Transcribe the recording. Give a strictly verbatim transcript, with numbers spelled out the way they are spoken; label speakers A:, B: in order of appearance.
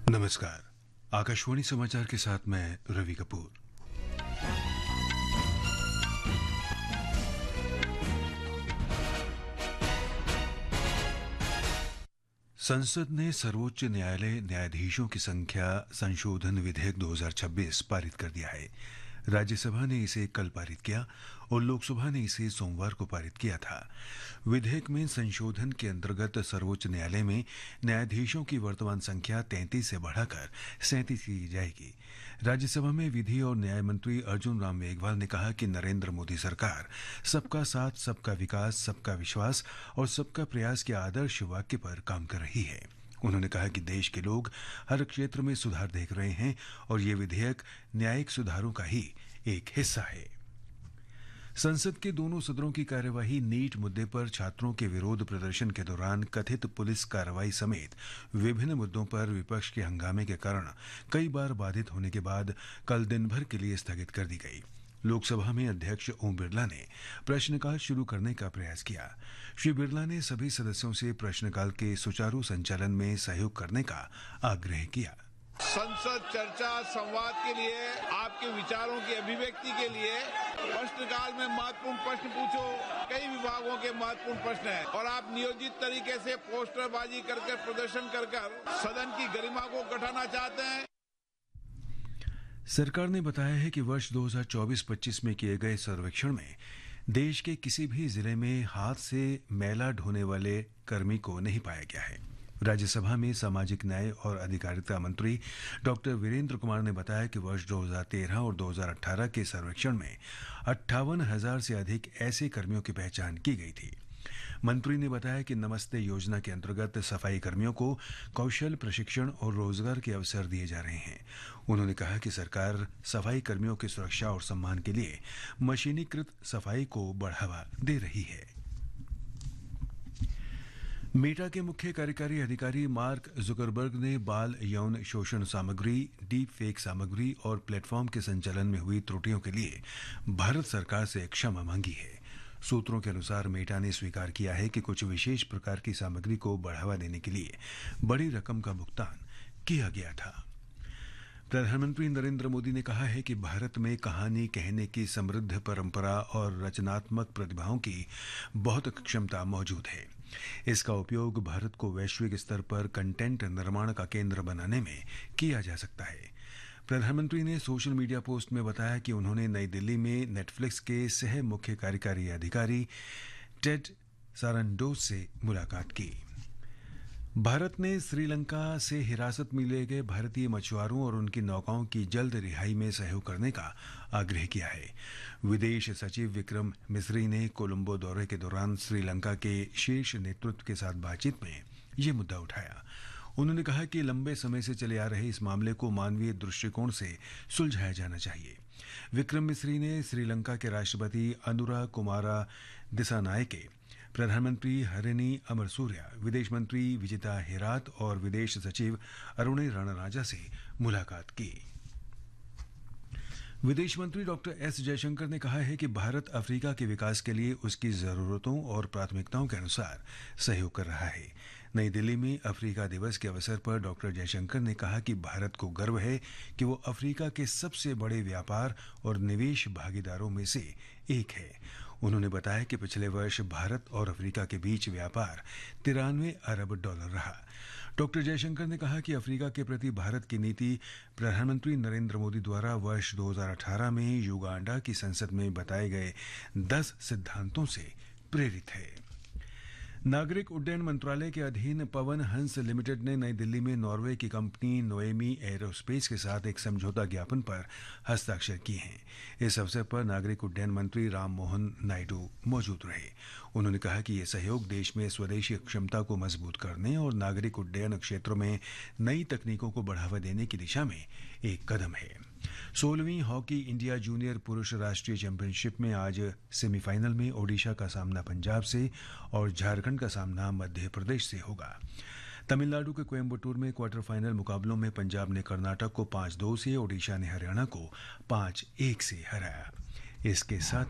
A: नमस्कार। आकाशवाणी समाचार के साथ मैं रवि कपूर। संसद ने सर्वोच्च न्यायालय न्यायाधीशों की संख्या संशोधन विधेयक दो हज़ार छब्बीस पारित कर दिया है। राज्यसभा ने इसे कल पारित किया और लोकसभा ने इसे सोमवार को पारित किया था। विधेयक में संशोधन के अंतर्गत सर्वोच्च न्यायालय में न्यायाधीशों की वर्तमान संख्या तैंतीस से बढ़ाकर सैंतीस की जाएगी। राज्यसभा में विधि और न्याय मंत्री अर्जुन राम मेघवाल ने कहा कि नरेंद्र मोदी सरकार सबका साथ, सबका विकास, सबका विश्वास और सबका प्रयास के आदर्श वाक्य पर काम कर रही है। उन्होंने कहा कि देश के लोग हर क्षेत्र में सुधार देख रहे हैं और ये विधेयक न्यायिक सुधारों का ही एक हिस्सा है। संसद के दोनों सदनों की कार्यवाही नीट मुद्दे पर छात्रों के विरोध प्रदर्शन के दौरान कथित पुलिस कार्रवाई समेत विभिन्न मुद्दों पर विपक्ष के हंगामे के कारण कई बार बाधित होने के बाद कल दिन भर के लिए स्थगित कर दी गई। लोकसभा में अध्यक्ष ओम बिरला ने प्रश्नकाल शुरू करने का प्रयास किया। श्री बिरला ने सभी सदस्यों से प्रश्नकाल के सुचारू संचालन में सहयोग करने का आग्रह किया।
B: संसद चर्चा संवाद के लिए, आपके विचारों की अभिव्यक्ति के लिए प्रश्नकाल में महत्वपूर्ण प्रश्न पूछो। कई विभागों के महत्वपूर्ण प्रश्न हैं और आप नियोजित तरीके से पोस्टरबाजी करके प्रदर्शन कर कर सदन की गरिमा को घटाना चाहते हैं।
A: सरकार ने बताया है कि वर्ष दो हज़ार चौबीस पच्चीस में किए गए सर्वेक्षण में देश के किसी भी जिले में हाथ से मैला ढोने वाले कर्मी को नहीं पाया गया है। राज्यसभा में सामाजिक न्याय और अधिकारिता मंत्री डॉक्टर वीरेंद्र कुमार ने बताया कि वर्ष दो हज़ार तेरह और दो हज़ार अठारह के सर्वेक्षण में अट्ठावन हजार से अधिक ऐसे कर्मियों की पहचान की गई थी। मंत्री ने बताया कि नमस्ते योजना के अंतर्गत सफाई कर्मियों को कौशल प्रशिक्षण और रोजगार के अवसर दिए जा रहे हैं। उन्होंने कहा कि सरकार सफाई कर्मियों की सुरक्षा और सम्मान के लिए मशीनीकृत सफाई को बढ़ावा दे रही है। मेटा के मुख्य कार्यकारी अधिकारी मार्क जुकरबर्ग ने बाल यौन शोषण सामग्री, डीप फेक सामग्री और प्लेटफॉर्म के संचालन में हुई त्रुटियों के लिए भारत सरकार से क्षमा मांगी है। सूत्रों के अनुसार मेटा ने स्वीकार किया है कि कुछ विशेष प्रकार की सामग्री को बढ़ावा देने के लिए बड़ी रकम का भुगतान किया गया था। प्रधानमंत्री नरेंद्र मोदी ने कहा है कि भारत में कहानी कहने की समृद्ध परंपरा और रचनात्मक प्रतिभाओं की बहुत क्षमता मौजूद है। इसका उपयोग भारत को वैश्विक स्तर पर कंटेंट निर्माण का केंद्र बनाने में किया जा सकता है। प्रधानमंत्री ने सोशल मीडिया पोस्ट में बताया कि उन्होंने नई दिल्ली में नेटफ्लिक्स के सह मुख्य कार्यकारी अधिकारी टेड सारंडोस से मुलाकात की। भारत ने श्रीलंका से हिरासत में लिए गए भारतीय मछुआरों और उनकी नौकाओं की जल्द रिहाई में सहयोग करने का आग्रह किया है। विदेश सचिव विक्रम मिस्री ने कोलंबो दौरे के दौरान श्रीलंका के शीर्ष नेतृत्व के साथ बातचीत में ये मुद्दा उठाया। उन्होंने कहा कि लंबे समय से चले आ रहे इस मामले को मानवीय दृष्टिकोण से सुलझाया जाना चाहिए। विक्रम मिस्री ने श्रीलंका के राष्ट्रपति अनुरा कुमारा दिसानायके, प्रधानमंत्री हरिनी अमरसूरिया, विदेश मंत्री विजिता हेरात और विदेश सचिव अरुणे रणराजा से मुलाकात की। विदेश मंत्री डॉक्टर एस जयशंकर ने कहा है कि भारत अफ्रीका के विकास के लिए उसकी जरूरतों और प्राथमिकताओं के अनुसार सहयोग कर रहा है। नई दिल्ली में अफ्रीका दिवस के अवसर पर डॉक्टर जयशंकर ने कहा कि भारत को गर्व है कि वो अफ्रीका के सबसे बड़े व्यापार और निवेश भागीदारों में से एक है। उन्होंने बताया कि पिछले वर्ष भारत और अफ्रीका के बीच व्यापार तिरानवे अरब डॉलर रहा। डॉक्टर जयशंकर ने कहा कि अफ्रीका के प्रति भारत की नीति प्रधानमंत्री नरेंद्र मोदी द्वारा वर्ष दो हज़ार अठारह में युगांडा की संसद में बताए गए दस सिद्धांतों से प्रेरित है। नागरिक उड्डयन मंत्रालय के अधीन पवन हंस लिमिटेड ने नई दिल्ली में नॉर्वे की कंपनी नोएमी एरोस्पेस के साथ एक समझौता ज्ञापन पर हस्ताक्षर किए हैं। इस अवसर पर नागरिक उड्डयन मंत्री राम मोहन नायडू मौजूद रहे। उन्होंने कहा कि यह सहयोग देश में स्वदेशी क्षमता को मजबूत करने और नागरिक उड्डयन क्षेत्रों में नई तकनीकों को बढ़ावा देने की दिशा में एक कदम है। सोलहवीं हॉकी इंडिया जूनियर पुरुष राष्ट्रीय चैंपियनशिप में आज सेमीफाइनल में ओडिशा का सामना पंजाब से और झारखंड का सामना मध्य प्रदेश से होगा। तमिलनाडु के कोयम्बटूर में क्वार्टर फाइनल मुकाबलों में पंजाब ने कर्नाटक को पाँच दो से, ओडिशा ने हरियाणा को पाँच एक से हराया। इसके साथ